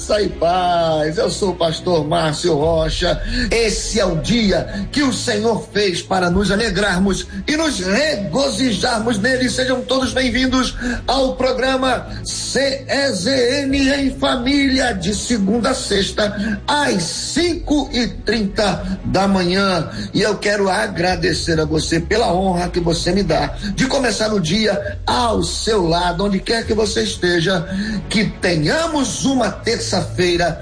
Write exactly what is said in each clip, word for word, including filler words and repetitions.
Graça e paz, eu sou o pastor Márcio Rocha. Esse é o dia que o Senhor fez para nos alegrarmos e nos regozijarmos nele. Sejam todos bem-vindos ao programa C E Z N em Família, de segunda a sexta, às cinco e trinta da manhã. E eu quero agradecer a você pela honra que você me dá de começar o dia ao seu lado, onde quer que você esteja. Que tenhamos uma terça-feira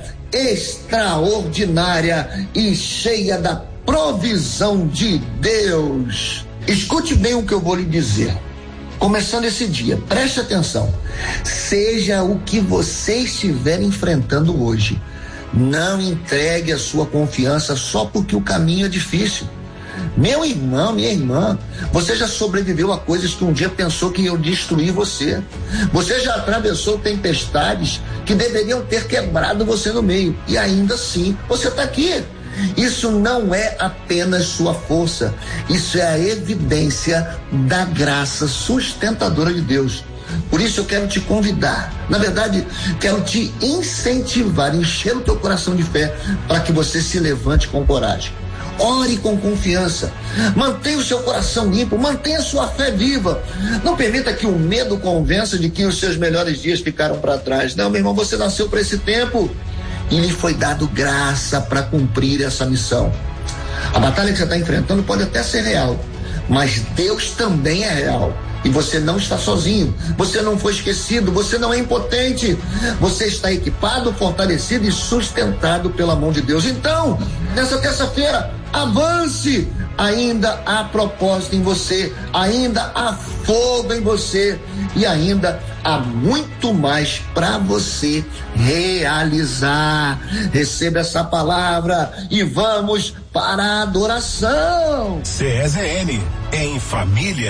extraordinária e cheia da provisão de Deus. Escute bem o que eu vou lhe dizer. Começando esse dia, preste atenção. Seja o que você estiver enfrentando hoje, não entregue a sua confiança só porque o caminho é difícil. Meu irmão, minha irmã, você já sobreviveu a coisas que um dia pensou que iam destruir você. Você já atravessou tempestades que deveriam ter quebrado você no meio. E ainda assim, você está aqui. Isso não é apenas sua força. Isso é a evidência da graça sustentadora de Deus. Por isso eu quero te convidar, na verdade, quero te incentivar, encher o teu coração de fé para que você se levante com coragem. Ore com confiança, mantenha o seu coração limpo, mantenha a sua fé viva. Não permita que o medo convença de que os seus melhores dias ficaram para trás. Não, meu irmão, você nasceu para esse tempo e lhe foi dado graça para cumprir essa missão. A batalha que você está enfrentando pode até ser real, mas Deus também é real. E você não está sozinho, você não foi esquecido, você não é impotente, você está equipado, fortalecido e sustentado pela mão de Deus. Então, nessa terça-feira, avance. Ainda há propósito em você, ainda há fogo em você e ainda há muito mais para você realizar. Receba essa palavra e vamos para a adoração. C E Z N em Família.